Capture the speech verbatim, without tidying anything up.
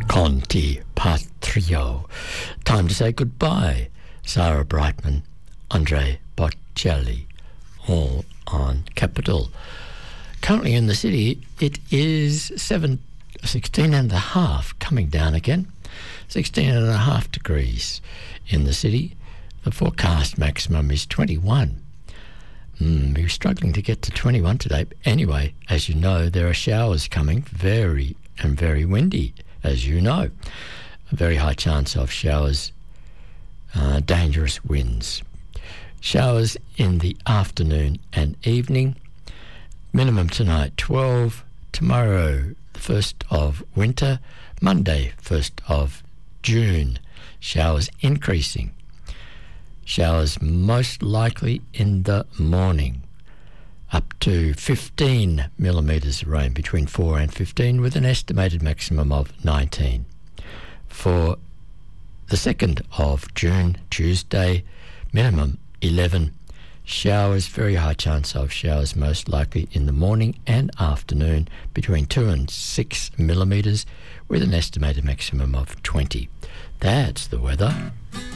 Conti Patrio. Time to say goodbye. Sarah Brightman, Andre Bocelli, all on Capital. Currently in the city, it is seven, sixteen and a half, coming down again. sixteen and a half degrees in the city. The forecast maximum is twenty-one. Mm, we were struggling to get to twenty-one today. Anyway, as you know, there are showers coming, very and very windy, as you know. A very high chance of showers, uh, dangerous winds. Showers in the afternoon and evening. Minimum tonight twelve. Tomorrow, the first of winter. Monday, first of June. Showers increasing. Showers most likely in the morning. Up to fifteen millimetres of rain, between four and fifteen, with an estimated maximum of nineteen. For the second of June, Tuesday, minimum eleven. Showers, very high chance of showers, most likely in the morning and afternoon, between two and six millimetres, with an estimated maximum of twenty. That's the weather.